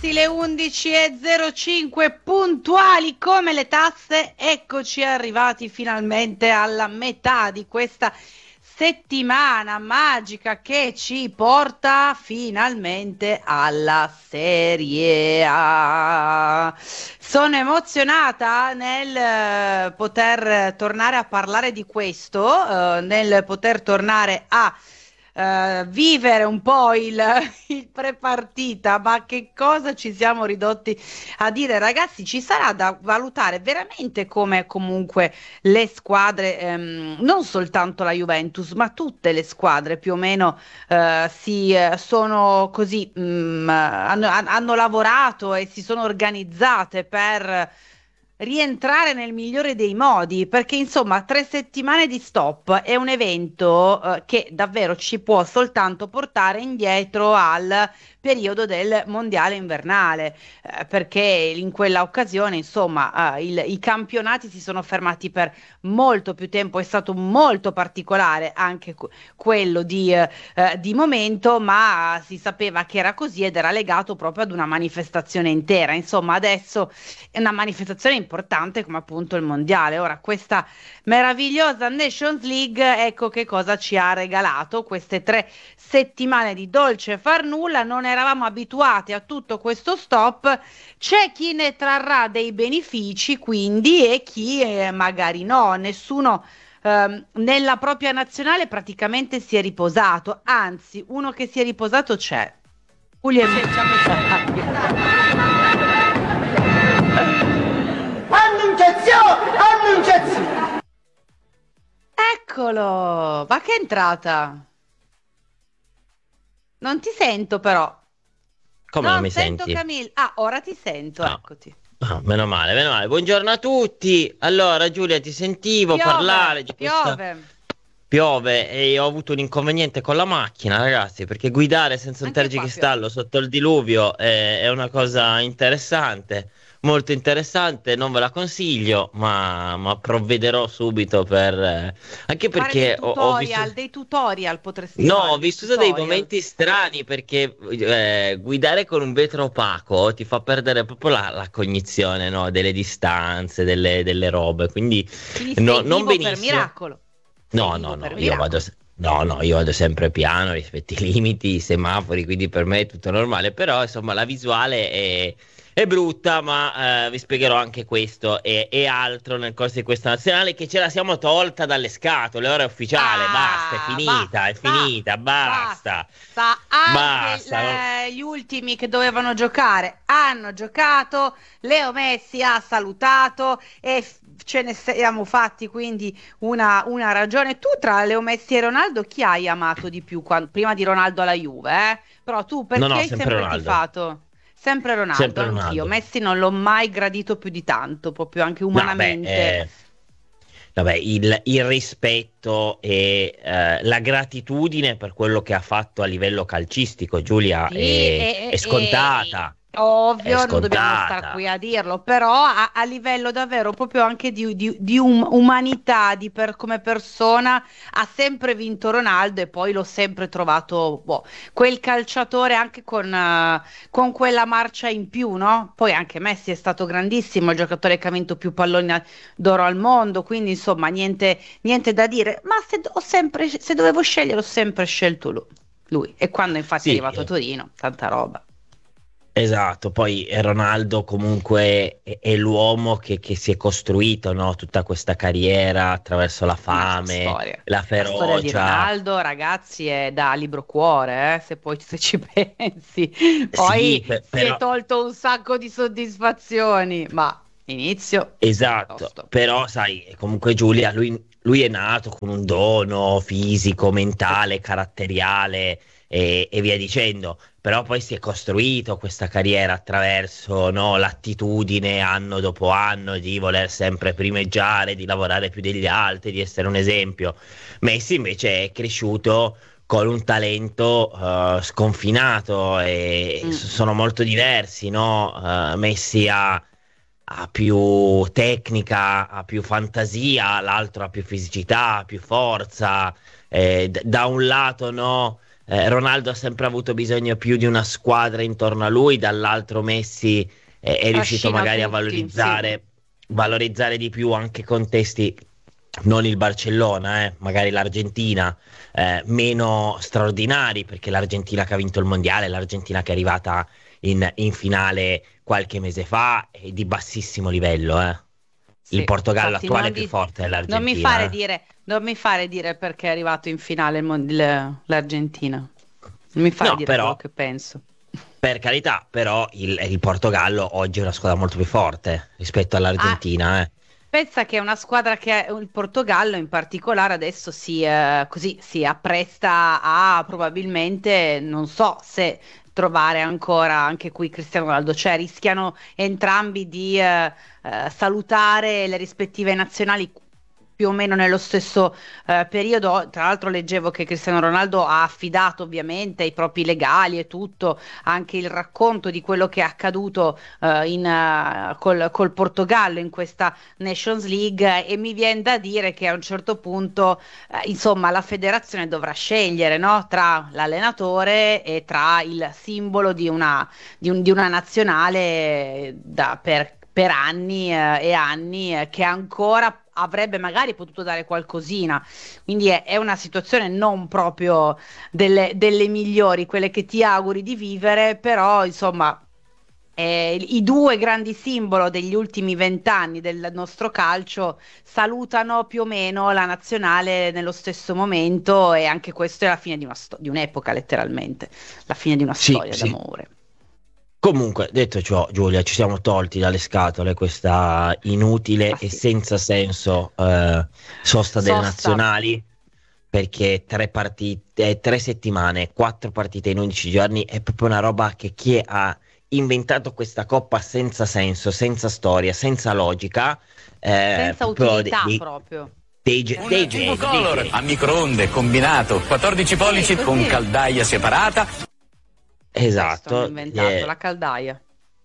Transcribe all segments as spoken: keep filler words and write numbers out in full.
ragazzi, le undici e zero cinque puntuali come le tasse, eccoci arrivati finalmente alla metà di questa settimana magica che ci porta finalmente alla Serie A. Sono emozionata nel poter tornare a parlare di questo, eh, nel poter tornare a Uh, vivere un po' il, il pre-partita, ma che cosa ci siamo ridotti a dire, ragazzi? Ci sarà da valutare veramente come comunque le squadre, ehm, non soltanto la Juventus, ma tutte le squadre più o meno uh, si uh, sono così, um, hanno, hanno lavorato e si sono organizzate per rientrare nel migliore dei modi, perché insomma tre settimane di stop è un evento eh, che davvero ci può soltanto portare indietro al periodo del mondiale invernale, eh, perché in quella occasione insomma eh, il, i campionati si sono fermati per molto più tempo, è stato molto particolare anche que- quello di, eh, eh, di momento, ma si sapeva che era così ed era legato proprio ad una manifestazione intera. Insomma, adesso è una manifestazione importante come appunto il mondiale. Ora questa meravigliosa Nations League, ecco che cosa ci ha regalato queste tre settimane di dolce far nulla. Non eravamo abituati a tutto questo stop, c'è chi ne trarrà dei benefici quindi e chi eh, magari no, nessuno ehm, nella propria nazionale praticamente si è riposato, anzi uno che si è riposato c'è, Julio Annunciazione! Annunciazione! Eccolo, ma che entrata? Non ti sento però. Come non non mi sento senti? Camille. Ah, ora ti sento, No. eccoti. Ah, meno male, meno male. Buongiorno a tutti. Allora, Giulia, ti sentivo Piove, parlare di questa... piove. Piove e ho avuto un inconveniente con la macchina, ragazzi, perché guidare senza un Anche qua tergicristallo sotto il diluvio è, è una cosa interessante, molto interessante. Non ve la consiglio, ma, ma provvederò subito per... eh, anche Fare dei perché ho, ho visto... tutorial, dei tutorial potresti No, fare, ho dei vissuto dei tutorial. momenti strani perché eh, guidare con un vetro opaco ti fa perdere proprio la, la cognizione, no, delle distanze, delle, delle robe. Quindi Quindi no, sei non vivo per benissimo. miracolo. Sei No, vivo no, per no, io vado, miracolo. se- no, no, io vado sempre piano rispetto ai limiti, i semafori, quindi per me è tutto normale. Però, insomma, la visuale è, è brutta, ma eh, vi spiegherò anche questo e, e altro nel corso di questa nazionale che ce la siamo tolta dalle scatole. Ora è ufficiale, basta, è Ah, finita, è basta, finita, basta, basta. Anche basta. non- il- gli ultimi che dovevano giocare hanno giocato. Leo Messi ha salutato e f- ce ne siamo fatti quindi una, una ragione. Tu tra Leo Messi e Ronaldo chi hai amato di più quan- prima di Ronaldo alla Juve? Eh? Però tu per No, chi no, hai sempre sempre Ronaldo, tifato? Sempre Ronaldo, sempre anch'io. Ronaldo. Messi non l'ho mai gradito più di tanto, proprio anche No, beh, umanamente. eh, vabbè, il, il rispetto e eh, la gratitudine per quello che ha fatto a livello calcistico, Giulia, Sì, è, e, è e- scontata, è ovvio, non dobbiamo star qui scontata. a dirlo, però a, a livello davvero proprio anche di, di- di um- umanità, di per, come persona, ha sempre vinto Ronaldo e poi l'ho sempre trovato, boh, quel calciatore anche con, eh, con quella marcia in più, no? Poi anche Messi è stato grandissimo, il giocatore che ha vinto più palloni a- d'oro al mondo, quindi insomma niente, niente da dire, ma se, ho sempre, se dovevo scegliere ho sempre scelto lui. Lui. E quando infatti è Sì, arrivato a Torino, tanta roba. esatto, poi Ronaldo comunque è, è l'uomo che, che si è costruito, no, tutta questa carriera attraverso la Un'altra fame, storia. la La storia di ferocia. Ronaldo, ragazzi, è da libro cuore, eh, se poi se ci pensi. Sì, Poi pe- si è però tolto un sacco di soddisfazioni, ma inizio esatto, tosto. però sai, comunque Giulia, lui, lui è nato con un dono fisico, mentale, caratteriale e, e via dicendo, però poi si è costruito questa carriera attraverso, no, l'attitudine anno dopo anno di voler sempre primeggiare, di lavorare più degli altri, di essere un esempio. Messi invece è cresciuto con un talento eh, sconfinato e Mm. s- sono molto diversi, no? Eh, Messi ha ha più tecnica, ha più fantasia, l'altro ha più fisicità, ha più forza. Eh, d- da un lato, no, eh, Ronaldo ha sempre avuto bisogno più di una squadra intorno a lui, dall'altro Messi è, è riuscito Trascina magari a tutti, sì. valorizzare, valorizzare di più anche contesti, non il Barcellona, eh, magari l'Argentina, eh, meno straordinari, perché l'Argentina che ha vinto il mondiale, l'Argentina che è arrivata in, in finale qualche mese fa, è di bassissimo livello, eh. Il Sì, Portogallo infatti attuale è non, più di- forte non mi fare dell'Argentina, eh. dire, non mi fare dire perché è arrivato in finale il mon- il- l'Argentina. Non mi fare No, dire quello però, che penso. per carità, però il, il Portogallo oggi è una squadra molto più forte rispetto Ah, all'Argentina, eh. pensa che è una squadra che il Portogallo in particolare adesso si, eh, così, si appresta a probabilmente, non so se trovare ancora anche qui Cristiano Ronaldo, cioè rischiano entrambi di eh, eh, salutare le rispettive nazionali più o meno nello stesso eh, periodo. Tra l'altro leggevo che Cristiano Ronaldo ha affidato ovviamente i propri legali e tutto, anche il racconto di quello che è accaduto eh, in, eh, col, col Portogallo in questa Nations League, e mi viene da dire che a un certo punto eh, insomma la federazione dovrà scegliere, no? Tra l'allenatore e tra il simbolo di una, di un- di una nazionale da- per, per anni eh, e anni eh, che ancora avrebbe magari potuto dare qualcosina. Quindi è, è una situazione non proprio delle, delle migliori, quelle che ti auguri di vivere, però insomma eh, i due grandi simboli degli ultimi vent'anni del nostro calcio salutano più o meno la nazionale nello stesso momento, e anche questo è la fine di una sto- di un'epoca, letteralmente, la fine di una Sì, storia sì. d'amore. Comunque, detto ciò, Giulia, ci siamo tolti dalle scatole questa Ma inutile e sì, senza senso eh, sosta delle sosta. nazionali, perché tre partite, eh, tre settimane, quattro partite in undici giorni è proprio una roba che chi ha inventato questa coppa senza senso, senza storia, senza logica, eh, Senza proprio dei, utilità dei, proprio. dei ge- Un dei Triple geni, dei Color a geni. microonde combinato, quattordici Sì, pollici con così. caldaia separata. Questo hanno Esatto, inventato, eh, la caldaia.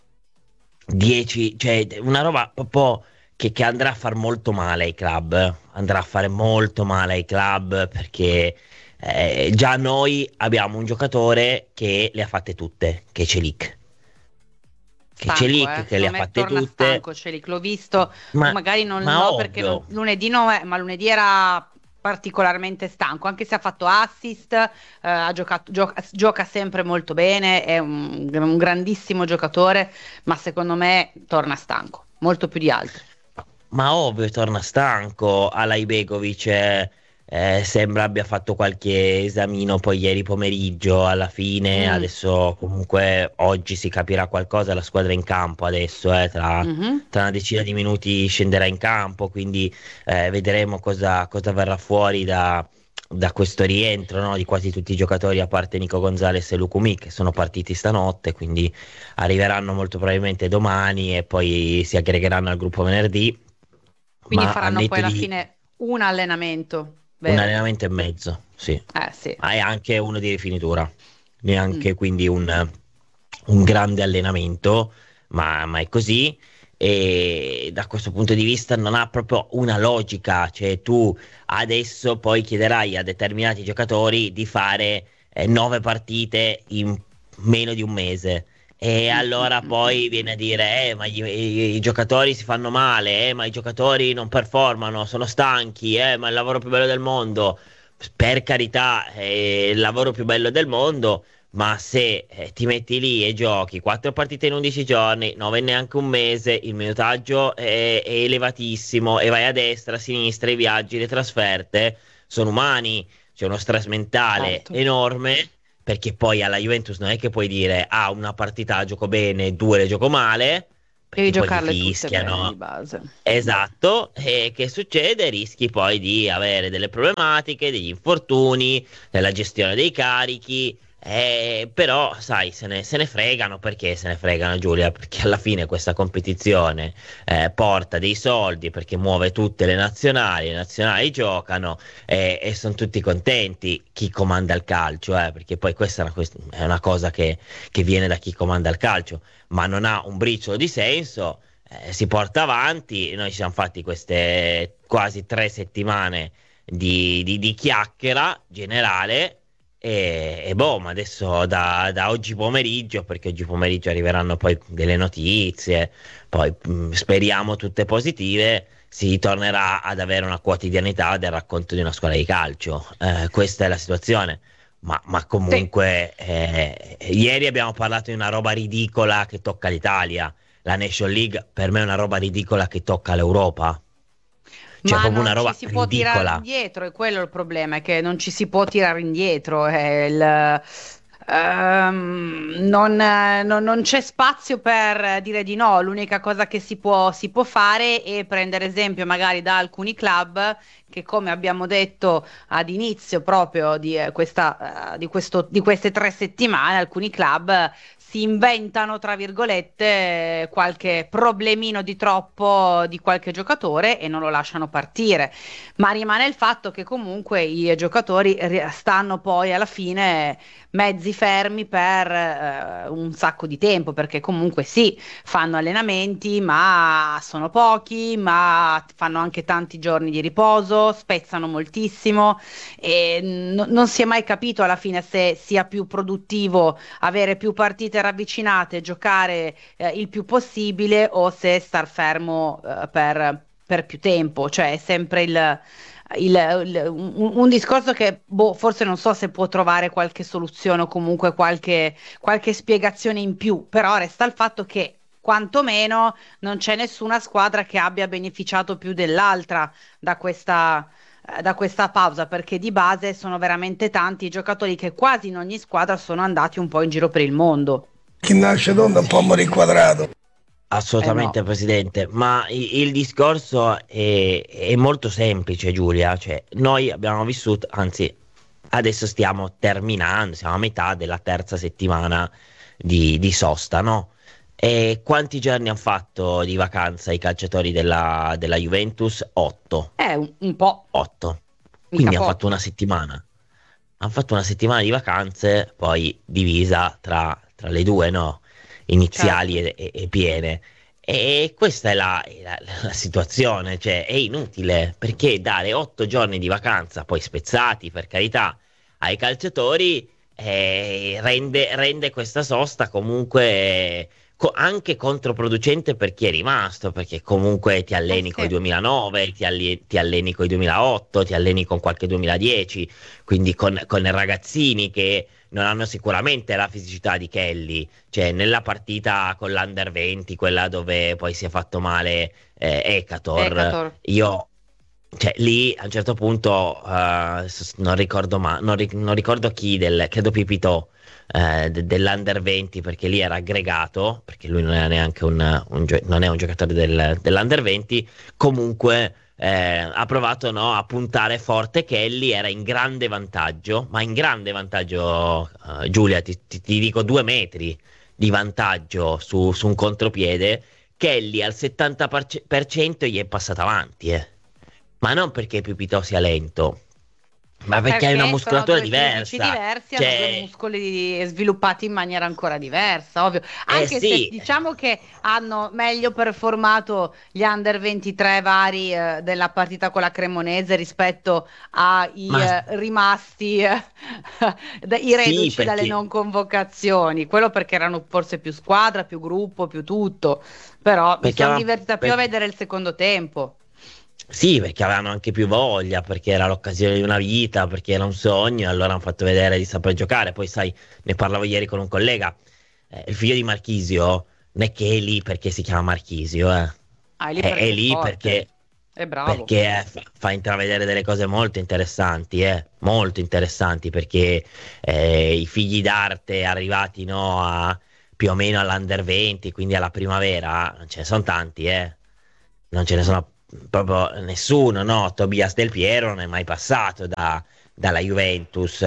dieci, cioè una roba proprio che, che andrà a far molto male ai club, eh. Andrà a fare molto male ai club perché eh, già noi abbiamo un giocatore che le ha fatte tutte, che è Celic, che è Stanco, Celic eh? che le ha Secondo me fatte torna tutte, stanco Celic. L'ho visto, ma, magari non, ma no, perché non- ovvio. lunedì no, eh, ma lunedì era particolarmente stanco, anche se ha fatto assist, eh, ha giocato, gio- gioca sempre molto bene, è un, un grandissimo giocatore, ma secondo me torna stanco, molto più di altri. Ma ovvio, torna stanco. Alay Begovic eh, eh, sembra abbia fatto qualche esamino poi ieri pomeriggio. Alla fine, Mm, adesso comunque oggi si capirà qualcosa. La squadra è in campo adesso, eh, tra, mhm. tra una decina di minuti scenderà in campo. Quindi eh, vedremo cosa, cosa verrà fuori da, da questo rientro, no, di quasi tutti i giocatori, a parte Nico Gonzalez e Lukumi, che sono partiti stanotte. Quindi arriveranno molto probabilmente domani e poi si aggregheranno al gruppo venerdì. Quindi Ma al faranno poi netto alla di fine un allenamento, un vero? allenamento e mezzo, sì, Eh sì. ma è anche uno di rifinitura, Mm. neanche quindi un, un grande allenamento, ma, ma è così. E da questo punto di vista non ha proprio una logica, cioè tu adesso poi chiederai a determinati giocatori di fare eh, nove partite in meno di un mese. E Mm, mm, allora mm, mm. poi viene a dire, eh, ma gli- i, i giocatori si fanno male, eh, ma i giocatori non performano, sono stanchi, eh, ma è il lavoro più bello del mondo. Per carità, è il lavoro più bello del mondo, ma se eh, ti metti lì e giochi quattro partite in undici giorni, non è neanche un mese, il minutaggio è, è elevatissimo e vai a destra, a sinistra, i viaggi, le trasferte sono umani, c'è uno stress mentale Certo. enorme, perché poi alla Juventus non è che puoi dire, ah, una partita la gioco bene, due le gioco male, Devi perché poi ti giocarle tutte bene di fischiano. base. Esatto, e che succede? Rischi poi di avere delle problematiche, degli infortuni, nella gestione dei carichi, eh, però sai, se ne, se ne fregano. Perché se ne fregano, Giulia? Perché alla fine questa competizione eh, porta dei soldi, perché muove tutte le nazionali, le nazionali giocano e, e sono tutti contenti. Chi comanda il calcio, eh, perché poi questa è una, quest- è una cosa che, che viene da chi comanda il calcio, ma non ha un briciolo di senso. Eh, si porta avanti. Noi ci siamo fatti queste quasi tre settimane di, di- di chiacchiera generale, E, e boh, ma adesso da, da oggi pomeriggio, perché oggi pomeriggio arriveranno poi delle notizie, poi mh, speriamo tutte positive, si tornerà ad avere una quotidianità del racconto di una squadra di calcio. Eh, questa è la situazione. Ma, ma Sì. comunque, eh, ieri abbiamo parlato di una roba ridicola che tocca l'Italia. La Nation League per me è una roba ridicola che tocca l'Europa. Cioè, Ma proprio una non ci roba si può tirare ridicola. indietro, è quello il problema, è che non ci si può tirare indietro. È il- ehm, non, eh, non- non c'è spazio per dire di no. L'unica cosa che si può, si può fare è prendere esempio magari da alcuni club che, come abbiamo detto ad inizio proprio di, eh, questa, eh, di questo- di queste tre settimane, alcuni club si inventano, tra virgolette, qualche problemino di troppo di qualche giocatore e non lo lasciano partire. Ma rimane il fatto che comunque i giocatori ri- stanno poi alla fine mezzi fermi per eh, un sacco di tempo, perché comunque sì, fanno allenamenti, ma sono pochi, ma fanno anche tanti giorni di riposo, spezzano moltissimo e n- non si è mai capito alla fine se sia più produttivo avere più partite ravvicinate, giocare eh, il più possibile o se star fermo eh, per, per più tempo, cioè è sempre il, il- il- un, un discorso che boh, forse non so se può trovare qualche soluzione o comunque qualche, qualche spiegazione in più, però resta il fatto che quantomeno non c'è nessuna squadra che abbia beneficiato più dell'altra da questa eh, da questa pausa, perché di base sono veramente tanti i giocatori che quasi in ogni squadra sono andati un po' in giro per il mondo. Chi nasce tonto è un po' morire quadrato. Eh Assolutamente, no. Presidente, ma i- il discorso è, è molto semplice, Giulia. Cioè, noi abbiamo vissuto, anzi, adesso stiamo terminando, siamo a metà della terza settimana di, di sosta, no? E quanti giorni hanno fatto di vacanza i calciatori della, della Juventus? Otto. È un, un po', Otto. mica Quindi hanno fatto pochi. una settimana. Hanno fatto una settimana di vacanze, poi divisa tra, tra le due, no? Iniziali Certo. e, e- e piene. E questa è la, è la- la situazione, cioè è inutile perché dare otto giorni di vacanza, poi spezzati per carità, ai calciatori eh, rende, rende questa sosta comunque eh, co- anche controproducente per chi è rimasto, perché comunque ti Eh alleni con i sì. duemilanove, ti, alli- ti alleni con i duemilaotto, ti alleni con qualche duemiladieci, quindi con, con ragazzini che non hanno sicuramente la fisicità di Kelly, cioè nella partita con l'Under venti, quella dove poi si è fatto male eh, Ekator, Ecator. io cioè, lì a un certo punto eh, s- non ricordo ma non, ri- non ricordo chi del credo Pipitò eh, de- dell'Under venti, perché lì era aggregato, perché lui non è neanche un, un gio- non è un giocatore del- dell'Under venti. Comunque eh, ha provato, no, a puntare forte. Kelly era in grande vantaggio, ma in grande vantaggio, eh, Giulia, ti, ti- ti dico due metri di vantaggio su, su un contropiede. Kelly al settanta per cento gli è passato avanti, eh. Ma non perché Pipito sia lento, ma perché hai una Perché sono muscolatura due fisici diversa. diversi, hanno due Cioè, muscoli sviluppati in maniera ancora diversa, ovvio. eh Anche se sì, diciamo che hanno meglio performato gli under ventitré vari eh, della partita con la Cremonese rispetto ai ma eh, rimasti, eh, da- i sì, reduci dalle perché non convocazioni. Quello perché erano forse più squadra, più gruppo, più tutto. Però mi perché sono aveva- divertita più a per- vedere il secondo tempo. sì, perché avevano anche più voglia, perché era l'occasione di una vita, perché era un sogno, e allora hanno fatto vedere di saper giocare. Poi, sai, ne parlavo ieri con un collega, eh, il figlio di Marchisio non è che è lì perché si chiama Marchisio, eh. Ah, è lì È, è perché è lì forte, perché, è bravo. perché eh, fa, fa intravedere delle cose molto interessanti, eh, molto interessanti, perché eh, i figli d'arte arrivati, no, a, più o meno all'Under venti, quindi alla primavera, non ce ne sono tanti, eh. Non ce ne Mm. sono proprio nessuno, no? Tobias Del Piero non è mai passato da- dalla Juventus,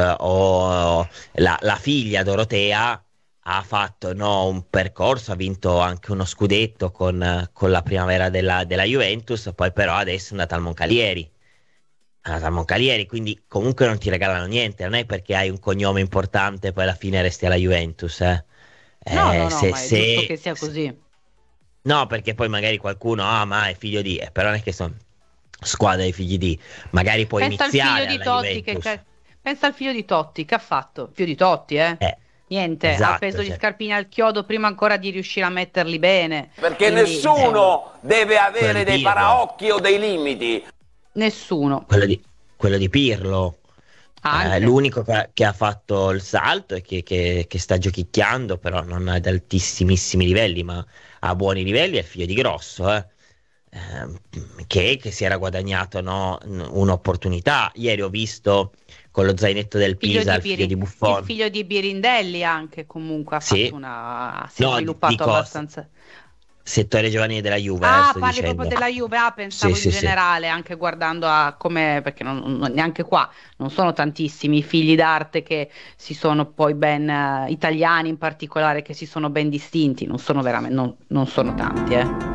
o la, la figlia Dorotea ha fatto, no, un percorso, ha vinto anche uno scudetto con, con la primavera della, della Juventus, poi però adesso è andata al Moncalieri. È andata al Moncalieri, quindi comunque non ti regalano niente, non è perché hai un cognome importante e poi alla fine resti alla Juventus, eh. No, Eh, no, no, se, ma è giusto se, che sia se- così. No, perché poi magari qualcuno, ah, ma è figlio di, eh, però non è che sono squadra di figli di, magari può Pensa al figlio iniziare di alla Totti che, Juventus. ca- Pensa al figlio di Totti, che ha fatto? Figlio di Totti, eh? Eh, Niente, ha esatto, appeso gli cioè, scarpini al chiodo prima ancora di riuscire a metterli bene. Perché Quindi, insomma, nessuno deve quello avere di dei Pirlo, paraocchi o dei limiti. nessuno. quello di, quello di Pirlo. Eh, Anche. l'unico che, che ha fatto il salto e che, che- che sta giochicchiando, però non ad altissimissimi livelli, ma a buoni livelli, è il figlio di Grosso, eh. Ehm, che, che si era guadagnato, no, n- un'opportunità. Ieri ho visto con lo zainetto del Figlio Pisa di il figlio Biri- di il Buffon. figlio di Birindelli anche comunque ha Sì, fatto una... si è no, sviluppato dico se- abbastanza. settore giovanile della Juve, eh, Ah, sto parli proprio dicendo. della Juve, ah, Sì, pensavo in sì, sì. generale, anche guardando a come, perché non- non- neanche qua non sono tantissimi i figli d'arte che si sono poi ben, eh, italiani in particolare, che si sono ben distinti, non sono veramente, non, non sono tanti, eh.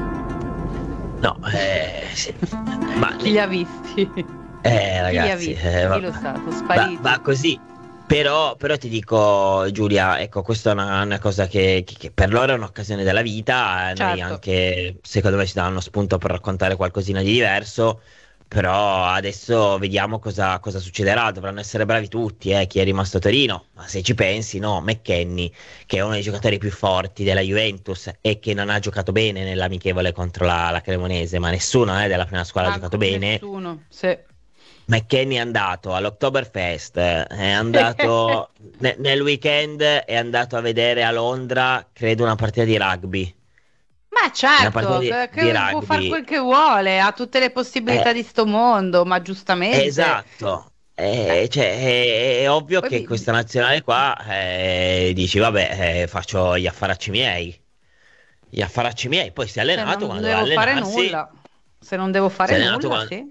No, eh, sì. Ma Chi li ha visti? Eh, Chi li ha ragazzi, visti? eh, Chi va, lo sa, sono va- spariti. va così. Però, però ti dico, Giulia, ecco, questa è una, una cosa che, che- che per loro è un'occasione della vita. eh, Noi Certo, anche, secondo me, ci danno uno spunto per raccontare qualcosina di diverso. Però adesso vediamo cosa, cosa succederà. Dovranno essere bravi tutti, eh, chi è rimasto a Torino. Ma se ci pensi, no, McKennie, che è uno dei giocatori più forti della Juventus e che non ha giocato bene nell'amichevole contro la, la Cremonese, ma nessuno, eh, della prima squadra ha manco giocato bene. nessuno, sì. McKennie è andato all'Oktoberfest, è andato ne- nel weekend, è andato a vedere a Londra, credo, una partita di rugby. Ma Una partita certo, di, che, di che può fare rugby. quel che vuole, ha tutte le possibilità Eh, di sto mondo, ma giustamente. esatto. Eh, Eh, cioè, è, è ovvio poi che bi- bi- questa nazionale qua eh, dici, vabbè, eh, faccio gli affaracci miei. Gli affaracci miei, poi si è se allenato non quando doveva devo fare allenarsi. nulla, se non devo Si è fare allenato nulla, quando, sì.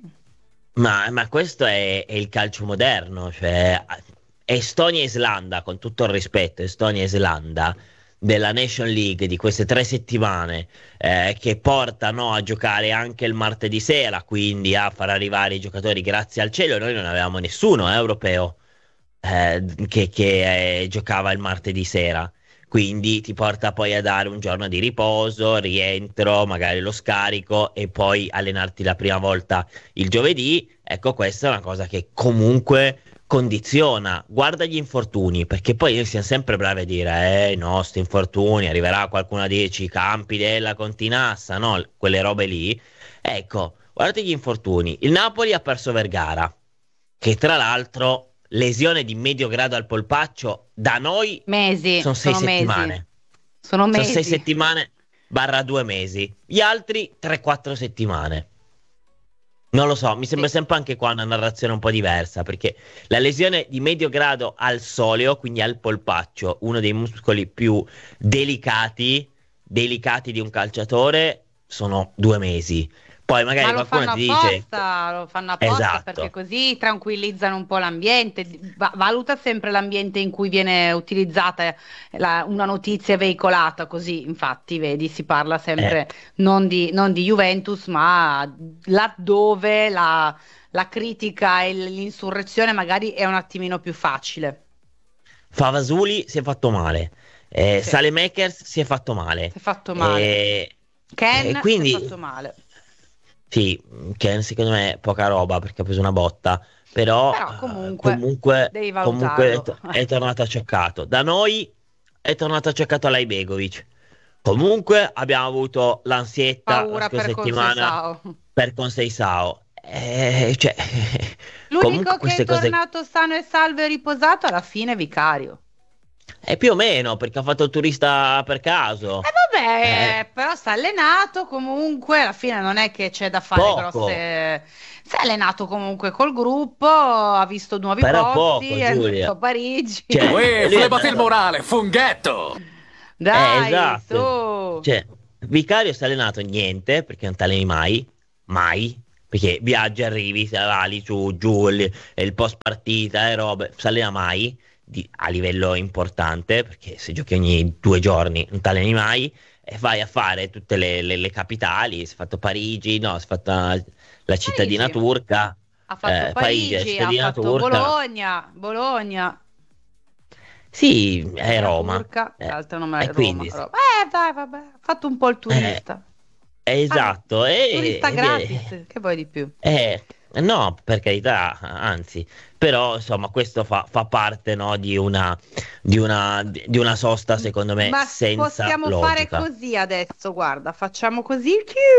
Ma, ma questo è, è il calcio moderno, cioè Estonia e Islanda, con tutto il rispetto, Estonia e Islanda della Nation League di queste tre settimane eh, che portano a giocare anche il martedì sera, quindi a far arrivare i giocatori grazie al cielo. Noi non avevamo nessuno eh, europeo eh, che, che, eh, giocava il martedì sera. Quindi ti porta poi a dare un giorno di riposo, rientro, magari lo scarico e poi allenarti la prima volta il giovedì. Ecco, questa è una cosa che comunque condiziona. Guarda gli infortuni, perché poi noi siamo sempre bravi a dire, eh no, sti infortuni, arriverà qualcuno a dirci i campi della Continassa, no, quelle robe lì. Ecco, guardate gli infortuni. Il Napoli ha perso Vergara, che tra l'altro lesione di medio grado al polpaccio, da noi Mesi, sono sei sono mesi, settimane. sono Sono sei mesi. settimane barra due mesi. Gli altri tre quattro settimane. Non lo so, mi sembra Sì. sempre anche qua una narrazione un po' diversa, perché la lesione di medio grado al soleo, quindi al polpaccio, uno dei muscoli più delicati, delicati di un calciatore, sono due mesi. Poi magari Ma lo qualcuno fanno ti dice, apposta, lo fanno apposta perché esatto, così tranquillizzano un po' l'ambiente. Va- valuta sempre l'ambiente in cui viene utilizzata la- una notizia veicolata, così infatti, vedi, si parla eh, sempre non di, non di Juventus, ma laddove la, la critica e l'insurrezione magari è un attimino più facile. Favasuli si è fatto male, eh, Sì, Saelemaekers si è fatto male, si è fatto male. eh, e Ken si è quindi fatto male. sì, che secondo me è poca roba perché ha preso una botta, però Però eh, comunque comunque, devi comunque è, valutarlo. to- è tornato acciaccato. Da noi è tornato acciaccato Laibegovic. Comunque abbiamo avuto l'ansietta la Paura scorsa per settimana Conceição. per Conseisao. Eh, cioè, comunque L'unico che è queste cose tornato sano e salvo e riposato alla fine è Vicario. è più o meno perché ha fatto il turista per E caso. vabbè, Eh, eh, però si è allenato comunque, alla fine non è che c'è da fare poco, grosse... Si è allenato comunque col gruppo, ha visto nuovi però posti, poco, è andato Giulia. a Parigi. Cioè, Uè, lui è flebati il andato. morale, funghetto! Eh, Dai, esatto. su. Cioè, Vicario si è allenato niente, perché non ti alleni mai, mai, perché viaggi, arrivi, se va lì su, giù, il, il post partita e robe, si allena mai, di- a livello importante, perché se giochi ogni due giorni non ti alleni mai, e vai a fare tutte le, le- le capitali, si è fatto Parigi, no, si è fatta la cittadina Parigi. turca, Ha fatto eh, Parigi, la Parigi, ha cittadina fatto turca, Bologna, Bologna, sì, è la Roma, turca, eh, l'altra non me e la Roma, quindi, Roma. Eh, dai, vabbè, ha fatto un po' il eh, turista. Vabbè, esatto, e, turista e viene- gratis, che vuoi di più? Eh, No, per carità, anzi, però insomma questo fa, fa parte, no, di una, di una, di una sosta secondo me Ma senza possiamo fare logica. così adesso, guarda, facciamo così,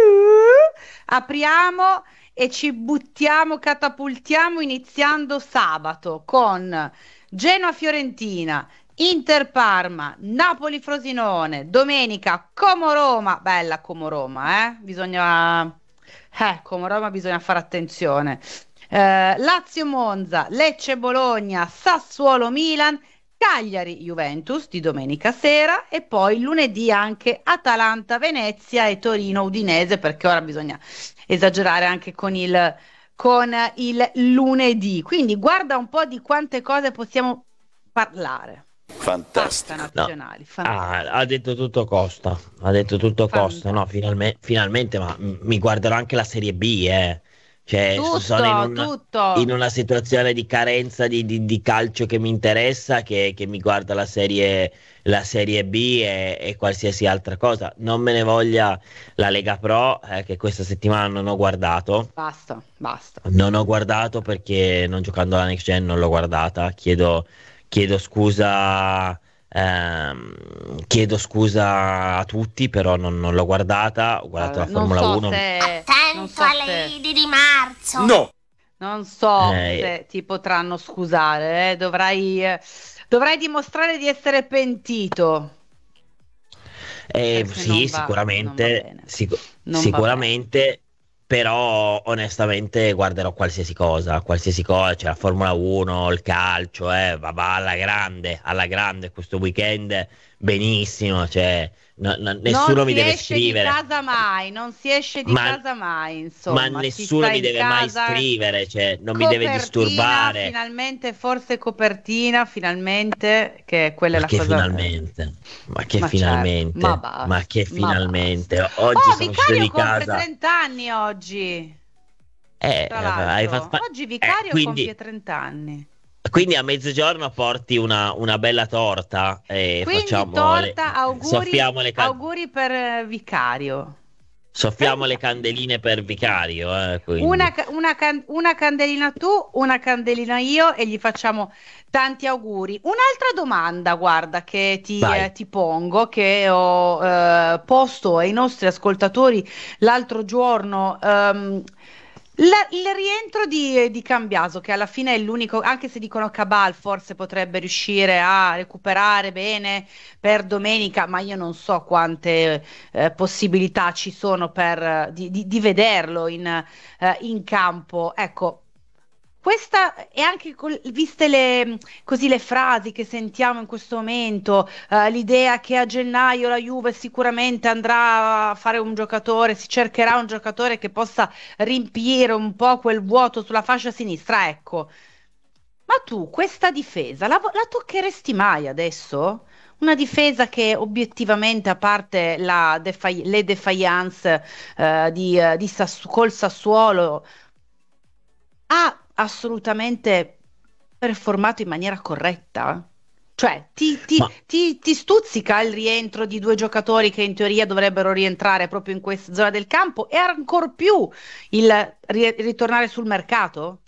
apriamo e ci buttiamo, catapultiamo iniziando sabato con Genoa-Fiorentina, Inter-Parma, Napoli-Frosinone, domenica Como-Roma, bella Como-Roma, eh? Bisogna... Eh, Como-Roma bisogna fare attenzione. Eh, Lazio-Monza, Lecce-Bologna, Sassuolo-Milan, Cagliari-Juventus di domenica sera e poi lunedì anche Atalanta-Venezia e Torino-Udinese perché ora bisogna esagerare anche con il, con il lunedì. Quindi guarda un po' di quante cose possiamo parlare. Basta Fantastico. No. nazionali, Ah, fantastico. ha detto tutto Costa, ha detto tutto Costa, no, Fantastico. finalme- finalmente, ma m- mi guarderò anche la Serie B, eh. Cioè, s- sono in Tutto, un- in tutto. una situazione di carenza di, di- di calcio che mi interessa, che, che mi guarda la Serie, la Serie B e, e qualsiasi altra cosa. Non me ne voglia la Lega Pro, eh, che questa settimana non ho guardato. Basta, basta. Non ho guardato perché non giocando alla Next Gen non l'ho guardata. Chiedo, chiedo scusa, ehm, chiedo scusa a tutti, però non, non l'ho guardata. Ho guardato Allora, la non Formula so uno. se, non Attento so alle se, liti di marzo. No! non so Eh, se ti potranno scusare, eh. Dovrai, eh, dovrai dimostrare di essere pentito, Eh, perché sì, non va, non va sicuramente, bene, sic- non va bene. sicuramente, però onestamente guarderò qualsiasi cosa, qualsiasi cosa, c'è la Formula uno, il calcio, eh, va, va alla grande, alla grande questo weekend, benissimo, cioè, no- no- Non nessuno mi si deve esce di scrivere, casa mai, non si esce di ma, casa mai, ma insomma, si nessuno sta mi in deve mai casa. scrivere, cioè, non mi deve Copertina, disturbare. finalmente, forse copertina, finalmente, che quella è Ma la che cosa. eh, finalmente, ma che Ma certo, ma finalmente, ma basta, che ma basta. finalmente, oggi Oh, sono uscito Vicario di compie casa. trenta anni oggi, Eh, tra hai fatto l'altro. fa- Oggi eh, Vicario quindi, compie trenta anni. quindi a mezzogiorno porti una, una bella torta e Quindi facciamo le, torta, auguri, soffiamo le, ca- auguri per eh, Vicario. soffiamo le candeline per Vicario, eh, Una, quindi. ca- una can- una candelina tu, una candelina io e gli facciamo tanti auguri. Un'altra domanda, guarda, che ti, Vai. eh, ti pongo, che ho eh, posto ai nostri ascoltatori l'altro giorno. ehm, la- il rientro di, di Cambiaso, che alla fine è l'unico, anche se dicono Cabal, forse potrebbe riuscire a recuperare bene per domenica, ma io non so quante eh, possibilità ci sono per, eh, di, di- di vederlo in, eh, in campo. Ecco, questa è anche col- viste le, così le frasi che sentiamo in questo momento, eh, l'idea che a gennaio la Juve sicuramente andrà a fare un giocatore, si cercherà un giocatore che possa riempire un po' quel vuoto sulla fascia sinistra. Ecco, ma tu questa difesa la, vo- la toccheresti mai adesso? Una difesa che obiettivamente, a parte la defa- le defiance eh, di, eh, di Sassu- col Sassuolo, ha assolutamente performato in maniera corretta? Cioè, ti, ti- Ma ti- ti stuzzica il rientro di due giocatori che in teoria dovrebbero rientrare proprio in questa zona del campo e ancor più il ri- ritornare sul mercato?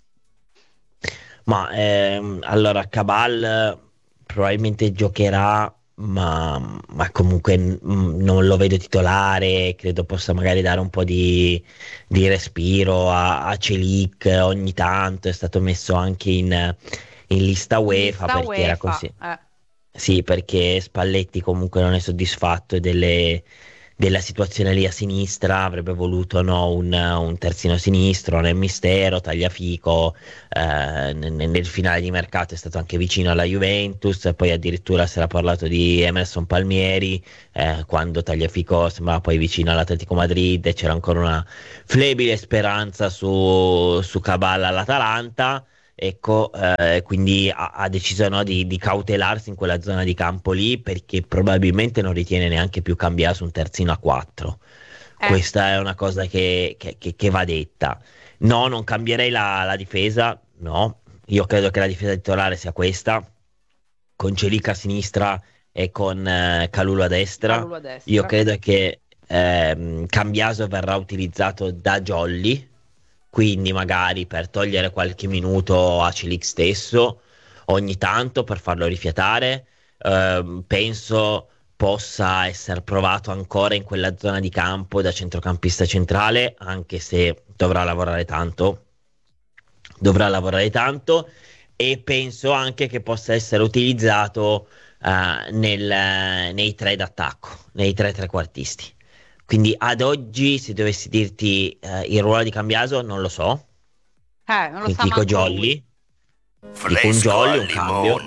Ma ehm, allora Cabal eh, probabilmente giocherà, ma, ma comunque mm, non lo vedo titolare. Credo possa magari dare un po' di, di respiro a, a Celic ogni tanto. È stato messo anche in, in lista In UEFA lista perché era UEFA. così. eh. Sì, perché Spalletti comunque non è soddisfatto delle- della situazione lì a sinistra, avrebbe voluto no, un, un terzino sinistro nel mistero, Tagliafico, eh, nel, nel finale di mercato è stato anche vicino alla Juventus, e poi addirittura si era parlato di Emerson Palmieri, eh, quando Tagliafico sembrava poi vicino all'Atletico Madrid e c'era ancora una flebile speranza su, su Cabal all'Atalanta. Ecco, eh, quindi ha, ha deciso no, di, di cautelarsi in quella zona di campo lì perché probabilmente non ritiene neanche più cambiare un terzino a quattro. Eh, Questa è una cosa che, che- che- che va detta. No, non cambierei la, la difesa, no. Io credo che la difesa titolare sia questa, con Celica a sinistra e con eh, Calulu a destra. Calulu a Io destra. credo che ehm, Cambiaso verrà utilizzato da Jolly quindi magari per togliere qualche minuto a Celic stesso ogni tanto per farlo rifiatare. Uh, penso possa essere provato ancora in quella zona di campo da centrocampista centrale, anche se dovrà lavorare tanto dovrà lavorare tanto e penso anche che possa essere utilizzato uh, nel, nei tre d'attacco, nei tre trequartisti. Quindi ad oggi, se dovessi dirti uh, il ruolo di Cambiaso, non lo so. Eh, non lo Quindi sa dico manco Jolly, dico un Jolly, un cambio.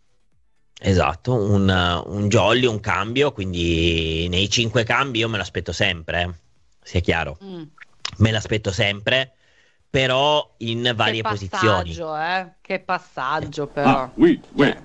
Esatto, un, un Jolly, un cambio, quindi nei cinque cambi io me l'aspetto sempre, eh, sia chiaro. Mm. Me l'aspetto sempre, però in varie che posizioni. passaggio, eh? Che passaggio, però. Ah, oui, oui.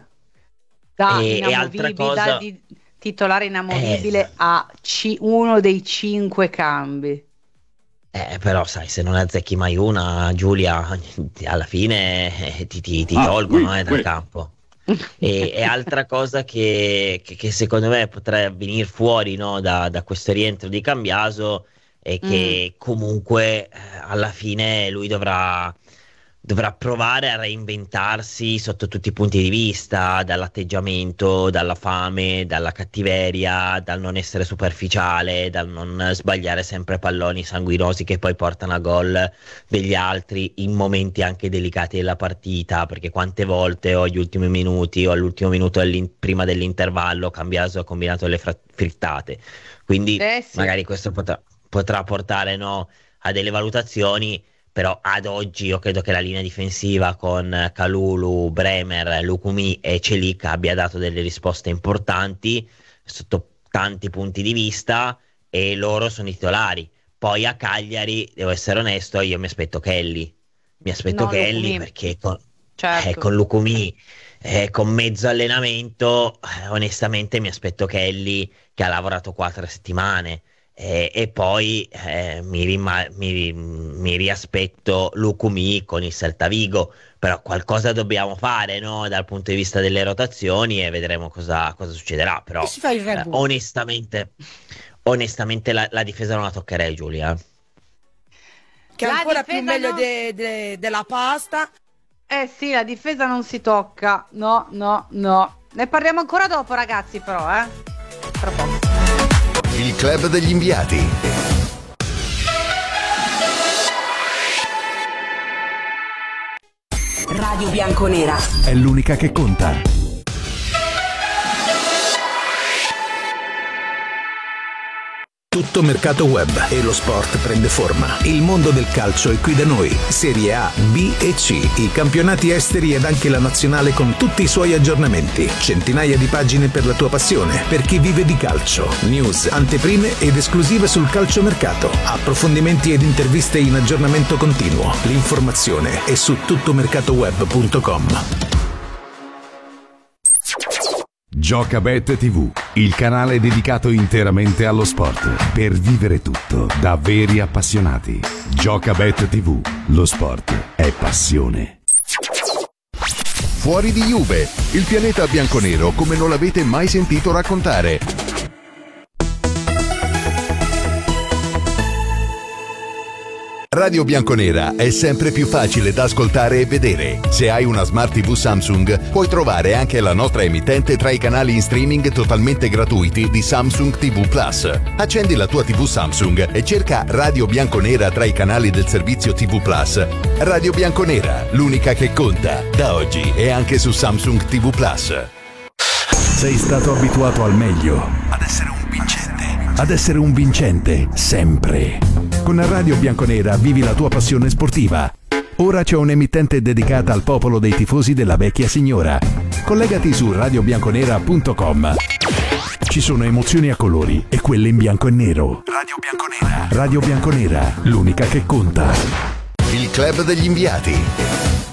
Da E- e inamovibile, altra cosa- da di titolare inamovibile Eh. a ci- uno dei cinque cambi. Eh, però sai, se non azzecchi mai una, Giulia, alla fine eh, ti, ti- ti Ah, tolgono oui, eh, dal oui. campo. E, e altra cosa che, che- che secondo me potrebbe venire fuori, no, da, da questo rientro di Cambiaso è che comunque eh, alla fine lui dovrà, dovrà provare a reinventarsi sotto tutti i punti di vista, dall'atteggiamento, dalla fame, dalla cattiveria, dal non essere superficiale, dal non sbagliare sempre palloni sanguinosi che poi portano a gol degli altri in momenti anche delicati della partita, perché quante volte o agli ultimi minuti o all'ultimo minuto dell'in- prima dell'intervallo Cambiaso ha combinato le fra- frittate. Quindi Eh sì. magari questo potrà, potrà portare, no, a delle valutazioni, però ad oggi io credo che la linea difensiva con Kalulu, Bremer, Lukumi e Celic abbia dato delle risposte importanti sotto tanti punti di vista e loro sono i titolari. Poi a Cagliari, devo essere onesto, io mi aspetto Kelly. Mi aspetto No, Kelly Lukumi. perché con, Certo. eh, con Lukumi, eh, con mezzo allenamento, eh, onestamente mi aspetto Kelly che ha lavorato quattro settimane. Eh, e poi eh, mi, rima- mi, mi riaspetto Lukumi con il Celta Vigo, però qualcosa dobbiamo fare, no, dal punto di vista delle rotazioni e vedremo cosa, cosa succederà. Però E si fa il Red eh, Bull. onestamente, onestamente la, la difesa non la toccherei, Giulia. Che è La ancora più difesa meglio non- de- de- della pasta. Eh sì, la difesa non si tocca. No, no, no. Ne parliamo ancora dopo, ragazzi, però, eh. Tra poco. Il club degli inviati. Radio Bianconera. È l'unica che conta. Tutto mercato web e lo sport prende forma. Il mondo del calcio è qui da noi. Serie A, B e C, i campionati esteri ed anche la nazionale con tutti i suoi aggiornamenti. Centinaia di pagine per la tua passione, per chi vive di calcio. News, anteprime ed esclusive sul calciomercato. Approfondimenti ed interviste in aggiornamento continuo. L'informazione è su tuttomercatoweb punto com. Giocabet tivù, il canale dedicato interamente allo sport, per vivere tutto da veri appassionati. Giocabet tivù, lo sport è passione. Fuori di Juve, il pianeta bianconero come non l'avete mai sentito raccontare. Radio Bianconera è sempre più facile da ascoltare e vedere. Se hai una Smart tivù Samsung, puoi trovare anche la nostra emittente tra i canali in streaming totalmente gratuiti di Samsung tivù Plus. Accendi la tua tivù Samsung e cerca Radio Bianconera tra i canali del servizio tivù Plus. Radio Bianconera, l'unica che conta, da oggi e anche su Samsung tivù Plus. Sei stato abituato al meglio, ad essere un vincente, ad essere un vincente sempre. Con Radio Bianconera vivi la tua passione sportiva. Ora c'è un'emittente dedicata al popolo dei tifosi della vecchia signora. Collegati su radio bianconera punto com. Ci sono emozioni a colori e quelle in bianco e nero. Radio Bianconera. Radio Bianconera, l'unica che conta. Il club degli inviati.